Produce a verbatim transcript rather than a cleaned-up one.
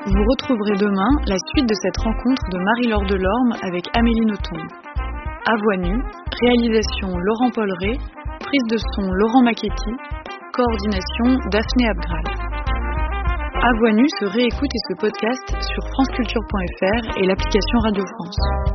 Vous retrouverez demain la suite de cette rencontre de Marie-Laure Delorme avec Amélie Nothomb. À voix nue, réalisation Laurent Polleret, prise de son Laurent Macchetti, coordination Daphné Abgral. À voix nue se réécoute et se podcast sur franceculture point f r et l'application Radio France.